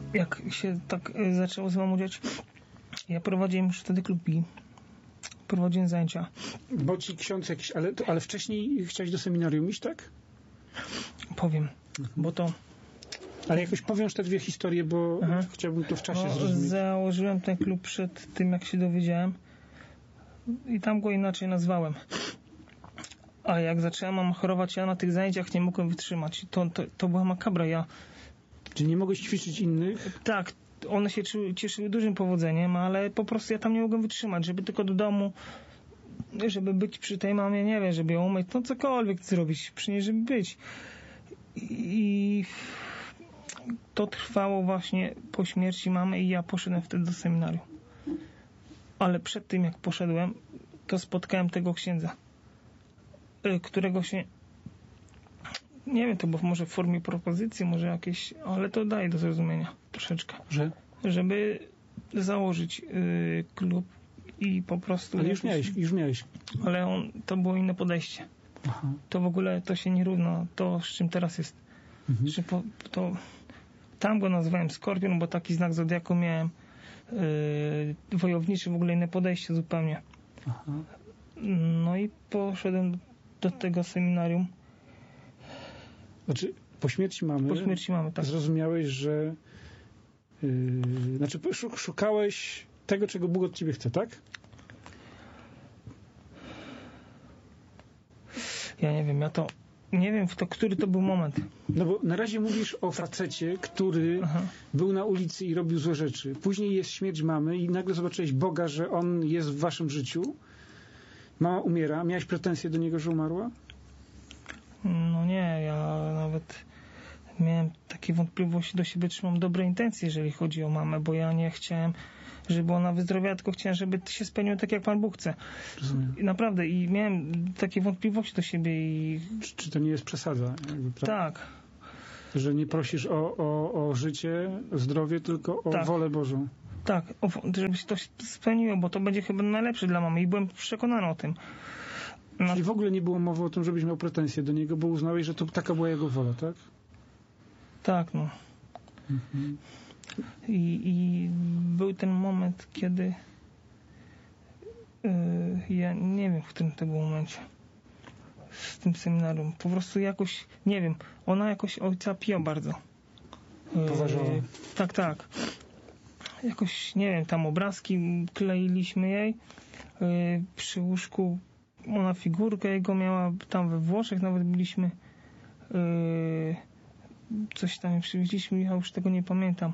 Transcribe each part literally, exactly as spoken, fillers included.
jak się tak zaczęło z mamą dziać, ja prowadziłem już wtedy klub I. Prowadziłem zajęcia. Bo ci ksiądz jakiś, ale, ale wcześniej chciałeś do seminarium iść, tak? Powiem, mhm. bo to... Ale jakoś powiąż te dwie historie, bo Aha. chciałbym to w czasie no, zrozumieć. Założyłem ten klub przed tym, jak się dowiedziałem i tam go inaczej nazwałem. A jak zacząłem chorować, ja na tych zajęciach nie mogłem wytrzymać. To, to, to była makabra. Ja... Czy nie mogłeś ćwiczyć innych? Tak, one się cieszyły, cieszyły dużym powodzeniem, ale po prostu ja tam nie mogłem wytrzymać, żeby tylko do domu, żeby być przy tej mamie, nie wiem, żeby ją umyć, no cokolwiek zrobić, przy niej, żeby być. I to trwało właśnie po śmierci mamy i ja poszedłem wtedy do seminarium. Ale przed tym, jak poszedłem, to spotkałem tego księdza, którego się, nie wiem, to było może w formie propozycji, może jakieś, ale to daje do zrozumienia troszeczkę. Że? Żeby założyć y, klub i po prostu... Ale już miałeś, już miałeś. Ale on, to było inne podejście. Aha. To w ogóle, to się nie równa to, z czym teraz jest. Mhm. Że po, to, tam go nazwałem Skorpion, bo taki znak zodiaku miałem. Yy, wojowniczy, w ogóle inne podejście zupełnie. Aha. No i poszedłem do tego seminarium. Znaczy, po śmierci mamy, po śmierci mamy tak. Zrozumiałeś, że yy, znaczy szukałeś tego, czego Bóg od ciebie chce, tak? Ja nie wiem, ja to nie wiem, to, który to był moment. No bo na razie mówisz o facecie, który Aha. był na ulicy i robił złe rzeczy. Później jest śmierć mamy i nagle zobaczyłeś Boga, że On jest w waszym życiu. Mama umiera. Miałeś pretensje do Niego, że umarła? No nie, ja nawet miałem takie wątpliwości do siebie, czy mam dobre intencje, jeżeli chodzi o mamę, bo ja nie chciałem, żeby ona wyzdrowiała, tylko chciałem, żeby się spełniło tak, jak Pan Bóg chce. Rozumiem. I naprawdę, i miałem takie wątpliwości do siebie i... Czy, czy to nie jest przesada? Jakby, tak. Że nie prosisz o, o, o życie, zdrowie, tylko o tak. wolę Bożą. Tak, o, żeby się to spełniło, bo to będzie chyba najlepsze dla mamy i byłem przekonany o tym. No. Czyli w ogóle nie było mowy o tym, żebyś miał pretensje do Niego, bo uznałeś, że to taka była Jego wola, tak? Tak, no. Mhm. I, I był ten moment, kiedy yy, ja nie wiem, w którym to był momencie z tym seminarium. Po prostu jakoś, nie wiem, ona jakoś ojca Pio bardzo poważała. Yy, tak, tak. Jakoś, nie wiem, tam obrazki kleiliśmy jej yy, przy łóżku. Ona figurkę jego miała tam we Włoszech, nawet byliśmy yy, coś tam przywieźliśmy, ja już tego nie pamiętam.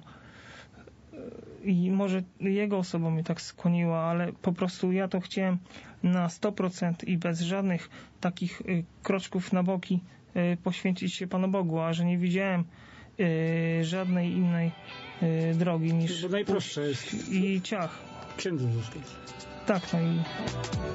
I może jego osoba mnie tak skłoniła, ale po prostu ja to chciałem na sto procent i bez żadnych takich y, kroczków na boki y, poświęcić się Panu Bogu, a że nie widziałem y, żadnej innej y, drogi niż... To najprostsze jest. I ciach. Księdzem zostać. Tak, no i...